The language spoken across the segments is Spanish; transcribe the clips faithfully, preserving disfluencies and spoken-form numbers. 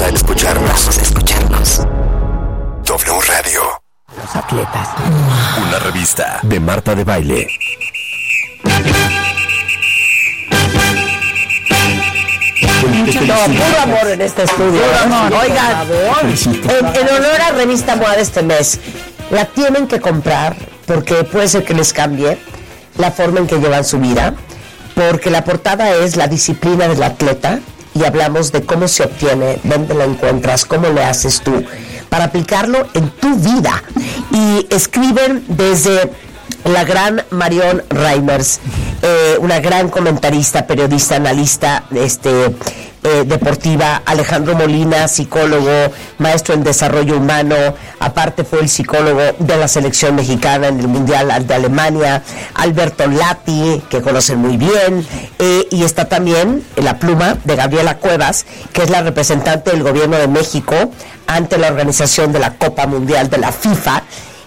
Vamos a escucharnos. Vamos a escucharnos. W Radio. Los atletas. Una revista de Marta de Baile. No, puro amor en este estudio. Amor, oigan, en, en honor a Revista MOA de este mes, la tienen que comprar porque puede ser que les cambie la forma en que llevan su vida, porque la portada es la disciplina del atleta y hablamos de cómo se obtiene, dónde lo encuentras, cómo le haces tú para aplicarlo en tu vida. Y escriben desde la gran Marion Reimers, eh, una gran comentarista, periodista, analista este, eh, deportiva, Alejandro Molina, psicólogo, maestro en desarrollo humano, aparte fue el psicólogo de la selección mexicana en el Mundial de Alemania, Alberto Lati, que conocen muy bien, eh, y está también la pluma de Gabriela Cuevas, que es la representante del gobierno de México ante la organización de la Copa Mundial de la FIFA,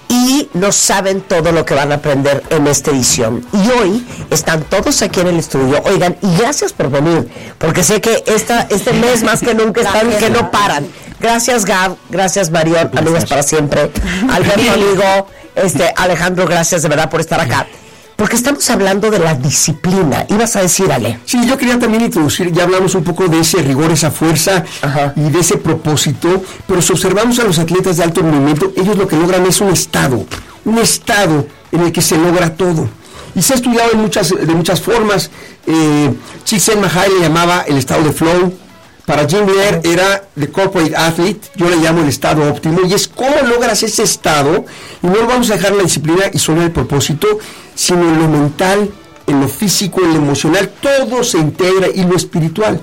y no saben todo lo que van a aprender en esta edición. Y hoy están todos aquí en el estudio. Oigan, y gracias por venir, porque sé que esta, este mes más que nunca están que no paran. Gracias, Gab, gracias, Marion, amigas para siempre. Alberto, amigo, este, Alejandro, gracias de verdad por estar acá. Porque estamos hablando de la disciplina. Ibas a decir, Ale. Sí, yo quería también introducir, ya hablamos un poco de ese rigor, esa fuerza. Ajá. Y de ese propósito, pero si observamos a los atletas de alto rendimiento, ellos lo que logran es un estado, un estado en el que se logra todo. Y se ha estudiado en muchas, de muchas formas. Eh, Csikszentmihalyi le llamaba el estado de flow. Para Jim Blair era The Corporate Athlete, yo le llamo el estado óptimo, y es cómo logras ese estado, y no lo vamos a dejar en la disciplina y solo en el propósito, sino en lo mental, en lo físico, en lo emocional, todo se integra, y lo espiritual.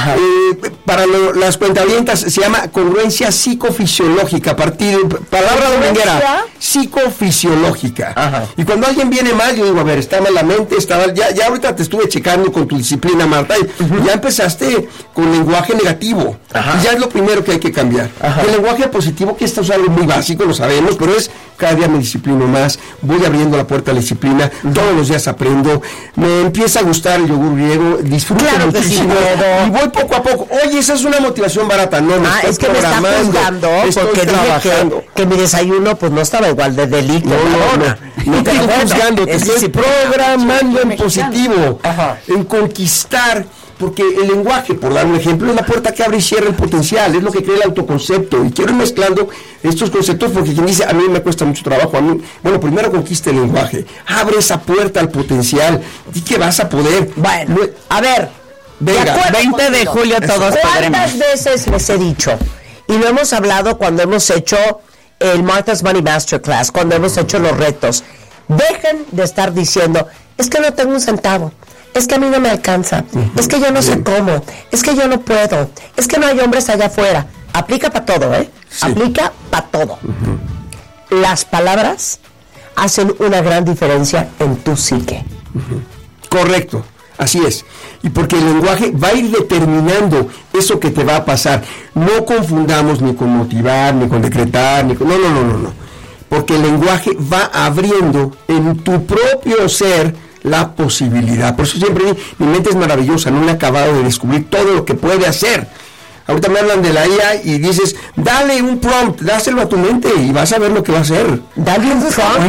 Eh, para lo, las cuentavientas se llama congruencia psicofisiológica, a partir de palabra dominguera, psicofisiológica. Ajá. Y cuando alguien viene mal, yo digo, a ver, está mal la mente, está mal, ya, ya ahorita te estuve checando con tu disciplina, Marta, y uh-huh. ya empezaste con lenguaje negativo. Ajá. Y ya es lo primero que hay que cambiar. Ajá. El lenguaje positivo, que esto es algo muy básico, lo sabemos, pero es cada día me disciplino más, voy abriendo la puerta a la disciplina, uh-huh. todos los días aprendo, me empieza a gustar el yogur griego, disfruto claro muchísimo, y voy poco a poco. Oye, esa es una motivación barata, no, me ah, estoy es que me está juzgando porque dije que, que mi desayuno pues no estaba igual de delicio. No, no, no, no, no te estoy juzgando, te estoy programando en positivo, ajá. en conquistar. Porque el lenguaje, por dar un ejemplo, es la puerta que abre y cierra el potencial, es lo que crea el autoconcepto. Y quiero ir mezclando estos conceptos porque quien dice, a mí me cuesta mucho trabajo, a mí, bueno, primero conquista el lenguaje, abre esa puerta al potencial, y que vas a poder. Bueno, no, a ver, venga, veinte de julio todos podremos. ¿Cuántas veces les he dicho? Y lo hemos hablado cuando hemos hecho el Martha's Money Masterclass, cuando hemos hecho los retos. Dejen de estar diciendo, es que no tengo un centavo. Es que a mí no me alcanza, uh-huh. es que yo no sé cómo, es que yo no puedo, es que no hay hombres allá afuera. Aplica para todo, ¿eh? Sí. Aplica para todo. Uh-huh. Las palabras hacen una gran diferencia en tu psique. Uh-huh. Correcto, así es. Y porque el lenguaje va a ir determinando eso que te va a pasar. No confundamos ni con motivar, ni con decretar, ni con... No, no, no, no, no. Porque el lenguaje va abriendo en tu propio ser la posibilidad. Por eso siempre mi mente es maravillosa, no me he acabado de descubrir todo lo que puede hacer. Ahorita me hablan de la I A y dices, dale un prompt, dáselo a tu mente y vas a ver lo que va a hacer. Dale un prompt.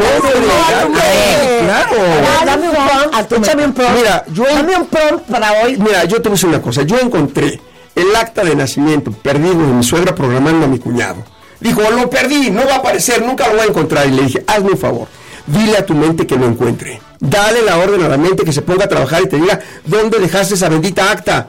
Claro. Dame un prompt. Échame un prompt. Mira, yo, dame un prompt para hoy. Mira, yo te voy a decir una cosa. Yo encontré el acta de nacimiento perdido de mi suegra programando a mi cuñado. Dijo, lo perdí, no va a aparecer, nunca lo voy a encontrar. Y le dije, hazme un favor, dile a tu mente que lo encuentre. Dale la orden a la mente que se ponga a trabajar y te diga, ¿dónde dejaste esa bendita acta?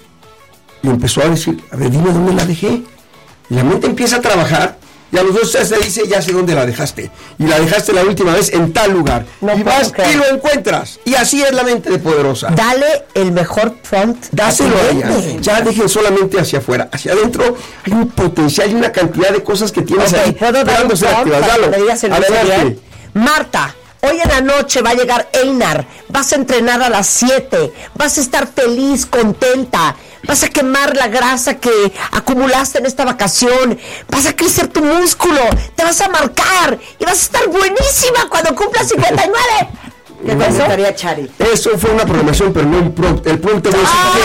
Y empezó a decir, a ver, dime dónde la dejé. Y la mente empieza a trabajar, y a los dos días le dice, ya sé dónde la dejaste. Y la dejaste la última vez en tal lugar. No y vas creer. Y lo encuentras. Y así es la mente de poderosa. Dale el mejor prompt. Dáselo a ella. Ya dejen solamente hacia afuera. Hacia adentro hay un potencial y una cantidad de cosas que tienes okay, ahí. ¿Puedo dar un prompt para que le digas el bien? Marta, hoy en la noche va a llegar Einar, vas a entrenar a las siete, vas a estar feliz, contenta, vas a quemar la grasa que acumulaste en esta vacación, vas a crecer tu músculo, te vas a marcar y vas a estar buenísima cuando cumplas cincuenta y nueve. ¿Qué te gustaría, Chari? Eso fue una programación, pero no un prompt. El prompt te voy a decir